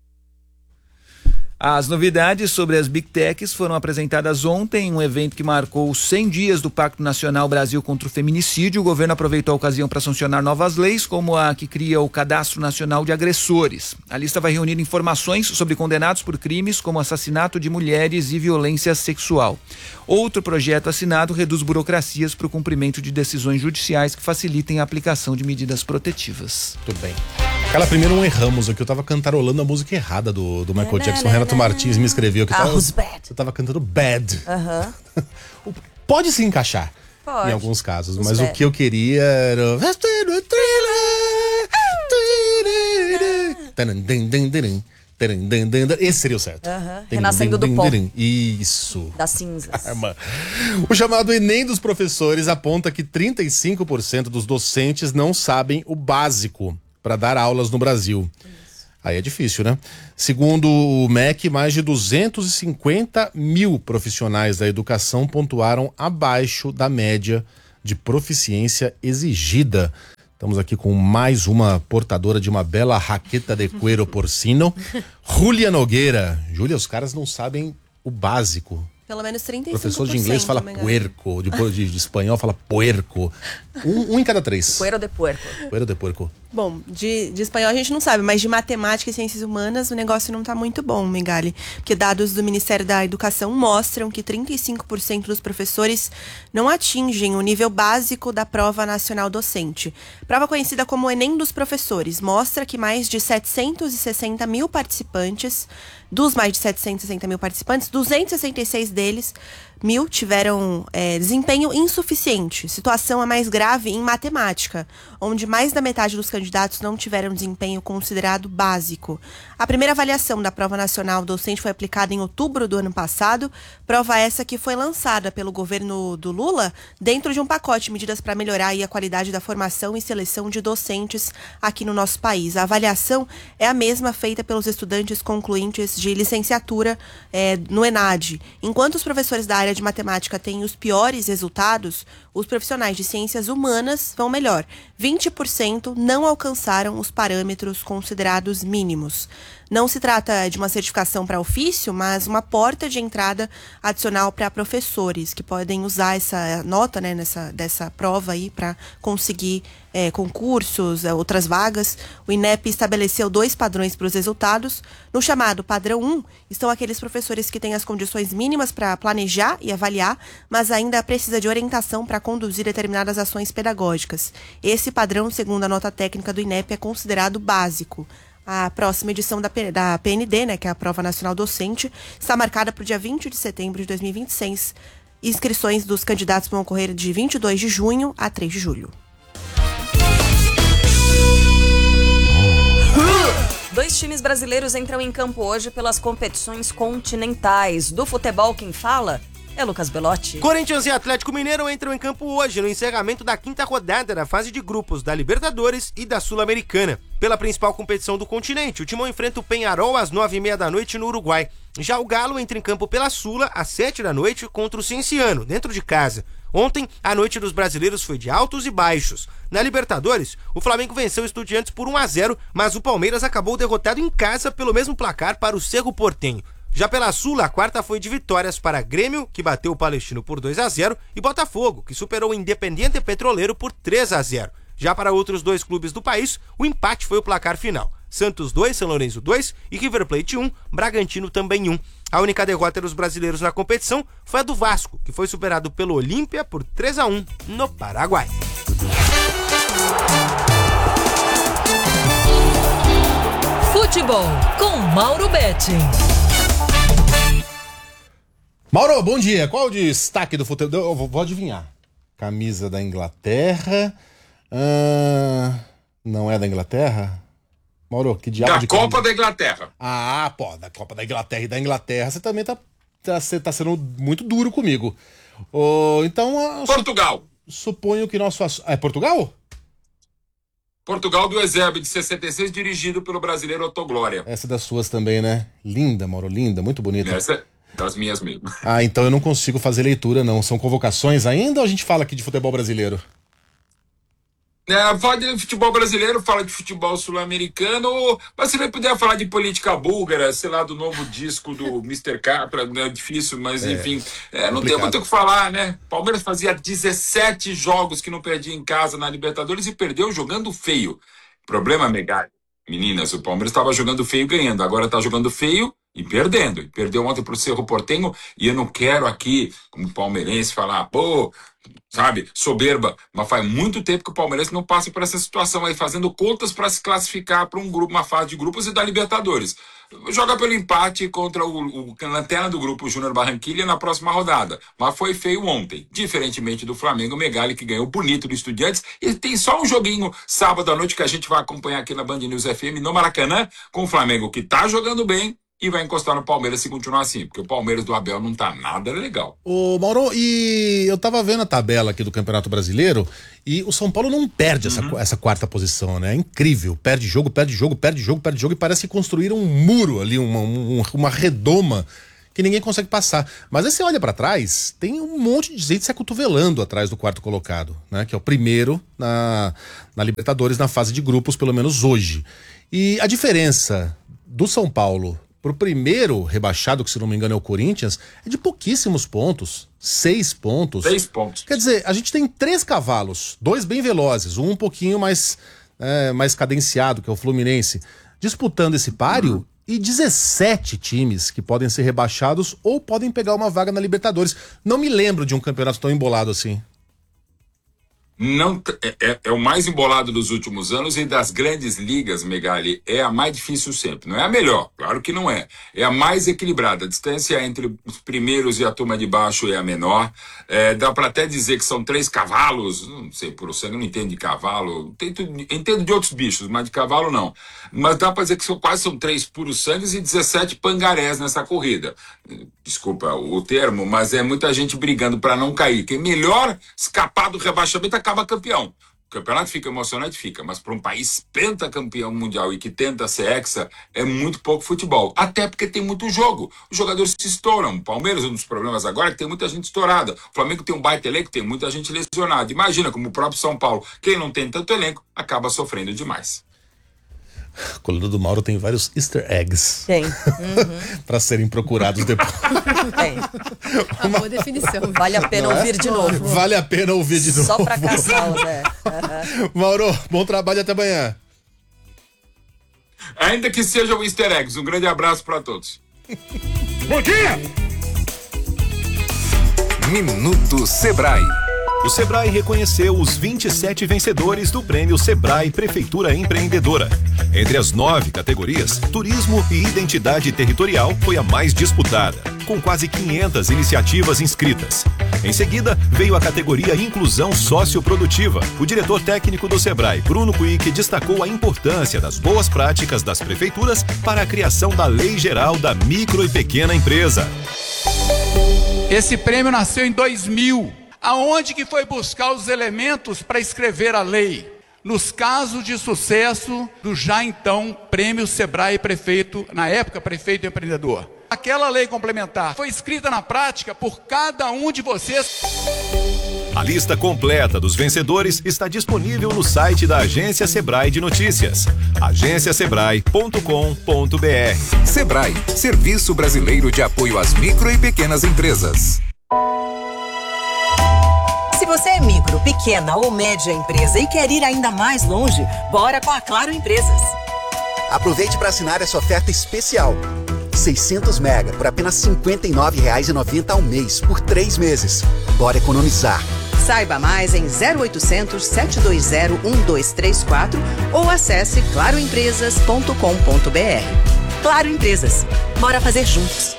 As novidades sobre as Big Techs foram apresentadas ontem em um evento que marcou os 100 dias do Pacto Nacional Brasil contra o Feminicídio. O governo aproveitou a ocasião para sancionar novas leis, como a que cria o Cadastro Nacional de Agressores. A lista vai reunir informações sobre condenados por crimes como assassinato de mulheres e violência sexual. Outro projeto assinado reduz burocracias para o cumprimento de decisões judiciais que facilitem a aplicação de medidas protetivas. Tudo bem. Aquela primeiro um erramos aqui, eu tava cantarolando a música errada do Michael Jackson. O Renato Martins me escreveu que você tava cantando Bad. Pode se encaixar em alguns casos, mas o que eu queria era esse seria o certo. Renascendo do pó. Isso. Das cinzas. O chamado Enem dos professores aponta que 35% dos docentes não sabem o básico para dar aulas no Brasil. Aí é difícil, né? Segundo o MEC, mais de 250 mil profissionais da educação pontuaram abaixo da média de proficiência exigida. Estamos aqui com mais uma portadora de uma bela raqueta de cuero porcino, Júlia Nogueira. Júlia, os caras não sabem o básico. Pelo menos 35%. Professor de inglês fala puerco, de espanhol fala puerco. Um em cada 3. Cuero de puerco. Cuero de puerco. Bom, de espanhol a gente não sabe, mas de matemática e ciências humanas o negócio não tá muito bom, Megali. Porque dados do Ministério da Educação mostram que 35% dos professores não atingem o nível básico da Prova Nacional Docente. Prova conhecida como o Enem dos Professores mostra que mais de 760 mil participantes, dos mais de 760 mil participantes, 266 deles tiveram desempenho insuficiente. Situação a mais grave em matemática, onde mais da metade dos candidatos não tiveram desempenho considerado básico. A primeira avaliação da Prova Nacional Docente foi aplicada em outubro do ano passado, prova essa que foi lançada pelo governo do Lula dentro de um pacote de medidas para melhorar aí a qualidade da formação e seleção de docentes aqui no nosso país. A avaliação é a mesma feita pelos estudantes concluintes de licenciatura no ENAD. Enquanto os professores da área de matemática têm os piores resultados, os profissionais de ciências humanas vão melhor. 20% não alcançaram os parâmetros considerados mínimos. Não se trata de uma certificação para ofício, mas uma porta de entrada adicional para professores, que podem usar essa nota, né, dessa prova aí para conseguir concursos, outras vagas. O INEP estabeleceu 2 padrões para os resultados. No chamado padrão 1, estão aqueles professores que têm as condições mínimas para planejar e avaliar, mas ainda precisa de orientação para conduzir determinadas ações pedagógicas. Esse padrão, segundo a nota técnica do INEP, é considerado básico. A próxima edição da PND, né, que é a Prova Nacional Docente, está marcada para o dia 20 de setembro de 2026. Inscrições dos candidatos vão ocorrer de 22 de junho a 3 de julho. 2 times brasileiros entram em campo hoje pelas competições continentais. Do futebol, quem fala é Lucas Belotti. Corinthians e Atlético Mineiro entram em campo hoje no encerramento da 5ª rodada da fase de grupos da Libertadores e da Sul-Americana. Pela principal competição do continente, o Timão enfrenta o Peñarol às 9h30 da noite no Uruguai. Já o Galo entra em campo pela Sula às 7 da noite contra o Cienciano, dentro de casa. Ontem, a noite dos brasileiros foi de altos e baixos. Na Libertadores, o Flamengo venceu o Estudiantes por 1-0, mas o Palmeiras acabou derrotado em casa pelo mesmo placar para o Cerro Porteño. Já pela Sula, a quarta foi de vitórias para Grêmio, que bateu o Palestino por 2-0, e Botafogo, que superou o Independiente Petroleiro por 3-0. Já para outros 2 clubes do país, o empate foi o placar final. Santos 2, São Lourenço 2 e River Plate 1, Bragantino também 1. A única derrota dos brasileiros na competição foi a do Vasco, que foi superado pelo Olímpia por 3-1 no Paraguai. Futebol com Mauro Betti. Mauro, bom dia. Qual o destaque do futebol? Eu vou adivinhar. Camisa da Inglaterra. Não é da Inglaterra? Mauro, que diabo da de Copa camisa? da Inglaterra. Ah, pô, da Copa da Inglaterra e da Inglaterra. Você também tá sendo muito duro comigo. Então... Portugal. Suponho que nosso... É Portugal? Portugal do Eusébio, de 66, dirigido pelo brasileiro Otto Glória. Essa é das suas também, né? Linda, Mauro, linda, muito bonita. Essa é das minhas mesmo. Ah, então eu não consigo fazer leitura, não. São convocações ainda ou a gente fala aqui de futebol brasileiro? Fala de futebol brasileiro, fala de futebol sul-americano, mas você vai poder falar de política búlgara, sei lá, do novo disco do Mr. Capra, é difícil, mas enfim, não tem muito o que falar, né? Palmeiras fazia 17 jogos que não perdia em casa na Libertadores e perdeu jogando feio. Problema, Megali, meninas, o Palmeiras estava jogando feio ganhando, agora está jogando feio e perdendo. E perdeu ontem pro Cerro Porteño, e eu não quero aqui, como palmeirense, falar, pô, sabe, soberba, mas faz muito tempo que o Palmeiras não passa por essa situação aí, fazendo contas para se classificar para um grupo, uma fase de grupos e da Libertadores. Joga pelo empate contra o lanterna do grupo, o Júnior Barranquilla, na próxima rodada, mas foi feio ontem, diferentemente do Flamengo, o Megali, que ganhou bonito do Estudiantes, e tem só um joguinho sábado à noite que a gente vai acompanhar aqui na Band News FM no Maracanã, com o Flamengo que tá jogando bem e vai encostar no Palmeiras se continuar assim, porque o Palmeiras do Abel não tá nada legal. Ô, Mauro, e eu tava vendo a tabela aqui do Campeonato Brasileiro e o São Paulo não perde essa quarta posição, né? É incrível. Perde jogo e parece que construíram um muro ali, uma redoma que ninguém consegue passar. Mas aí você olha pra trás, tem um monte de gente se acotovelando atrás do quarto colocado, né? Que é o primeiro na Libertadores, na fase de grupos, pelo menos hoje. E a diferença do São Paulo pro primeiro rebaixado, que se não me engano é o Corinthians, é de pouquíssimos pontos. 6 pontos. 6 pontos. Quer dizer, a gente tem 3 cavalos, 2 bem velozes, um pouquinho mais cadenciado, que é o Fluminense, disputando esse páreo, e 17 times que podem ser rebaixados ou podem pegar uma vaga na Libertadores. Não me lembro de um campeonato tão embolado assim. Não, é o mais embolado dos últimos anos, e das grandes ligas, Megali, é a mais difícil sempre. Não é a melhor, claro que não é. É a mais equilibrada. A distância entre os primeiros e a turma de baixo é a menor. Dá para até dizer que são 3 cavalos, não sei, por sangue, eu não entendo de cavalo, entendo de outros bichos, mas de cavalo não. Mas dá para dizer que quase são 3 puros sangues e 17 pangarés nessa corrida. Desculpa o termo, mas é muita gente brigando para não cair. Quem melhor escapar do rebaixamento acaba campeão. O campeonato fica emocionante, fica, mas para um país pentacampeão mundial e que tenta ser hexa, é muito pouco futebol. Até porque tem muito jogo. Os jogadores se estouram. O Palmeiras, um dos problemas agora é que tem muita gente estourada. O Flamengo tem um baita elenco, tem muita gente lesionada. Imagina como o próprio São Paulo, quem não tem tanto elenco, acaba sofrendo demais. A coluna do Mauro tem vários easter eggs. Tem. Para serem procurados depois. Tem. Uma boa definição. Vale a pena ouvir de novo. Vale a pena ouvir de novo. Só pra caçar, né? Mauro, bom trabalho, até amanhã. Ainda que sejam easter eggs, um grande abraço para todos. Bom dia! Minuto Sebrae. O Sebrae reconheceu os 27 vencedores do Prêmio Sebrae Prefeitura Empreendedora. Entre as 9 categorias, turismo e identidade territorial foi a mais disputada, com quase 500 iniciativas inscritas. Em seguida, veio a categoria Inclusão Socioprodutiva. O diretor técnico do Sebrae, Bruno Puig, destacou a importância das boas práticas das prefeituras para a criação da Lei Geral da Micro e Pequena Empresa. Esse prêmio nasceu em 2000. Aonde que foi buscar os elementos para escrever a lei? Nos casos de sucesso do já então Prêmio Sebrae Prefeito, na época Prefeito Empreendedor. Aquela lei complementar foi escrita na prática por cada um de vocês. A lista completa dos vencedores está disponível no site da Agência Sebrae de Notícias, agenciasebrae.com.br. Sebrae, Serviço Brasileiro de Apoio às Micro e Pequenas Empresas. Se você é micro, pequena ou média empresa e quer ir ainda mais longe, bora com a Claro Empresas. Aproveite para assinar essa oferta especial. 600 mega por apenas R$ 59,90 ao mês, por 3 meses. Bora economizar. Saiba mais em 0800 720 1234 ou acesse claroempresas.com.br. Claro Empresas. Bora fazer juntos.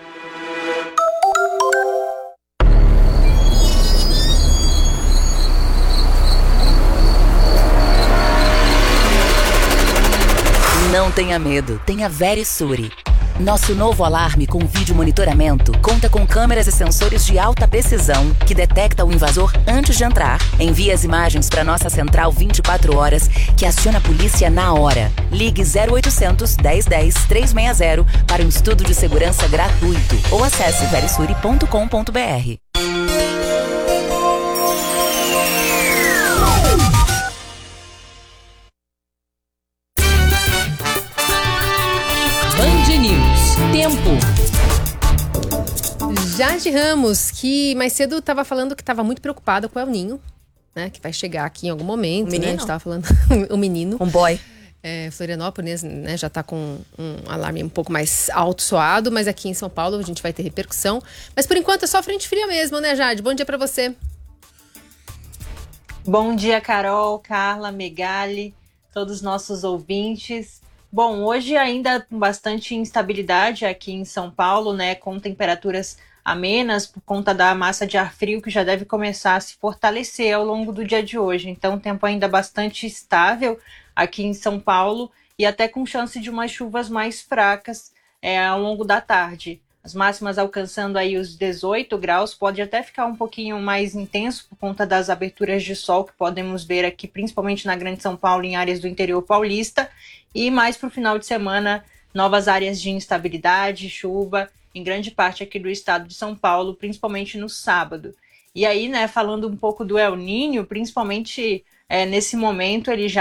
Não tenha medo, tenha Verisure. Nosso novo alarme com vídeo monitoramento conta com câmeras e sensores de alta precisão que detecta o invasor antes de entrar. Envia as imagens para nossa central 24 horas que aciona a polícia na hora. Ligue 0800 1010 360 para um estudo de segurança gratuito ou acesse verisure.com.br. Tempo. Jade Ramos, que mais cedo estava falando que estava muito preocupada com o El Ninho, né? Que vai chegar aqui em algum momento. O menino? Né? A gente estava falando o menino. Um boy. Florianópolis, né, já está com um alarme um pouco mais alto soado, mas aqui em São Paulo a gente vai ter repercussão. Mas por enquanto é só frente fria mesmo, né, Jade? Bom dia para você. Bom dia, Carol, Carla, Megali, todos os nossos ouvintes. Bom, hoje ainda com bastante instabilidade aqui em São Paulo, né, com temperaturas amenas por conta da massa de ar frio que já deve começar a se fortalecer ao longo do dia de hoje. Então, tempo ainda bastante estável aqui em São Paulo e até com chance de umas chuvas mais fracas ao longo da tarde. As máximas alcançando aí os 18 graus, pode até ficar um pouquinho mais intenso por conta das aberturas de sol que podemos ver aqui, principalmente na Grande São Paulo, em áreas do interior paulista. E mais para o final de semana, novas áreas de instabilidade, chuva, em grande parte aqui do estado de São Paulo, principalmente no sábado. E aí, né, falando um pouco do El Ninho, principalmente nesse momento, ele já